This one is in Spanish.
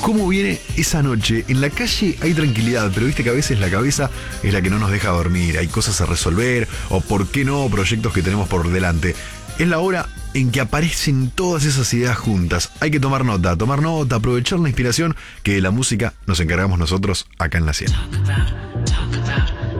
cómo viene esa noche. En la calle hay tranquilidad, pero viste que a veces la cabeza es la que no nos deja dormir. Hay cosas a resolver, o por qué no, proyectos que tenemos por delante. Es la hora en que aparecen todas esas ideas juntas. Hay que tomar nota, aprovechar la inspiración, que de la música nos encargamos nosotros acá en La Cielo.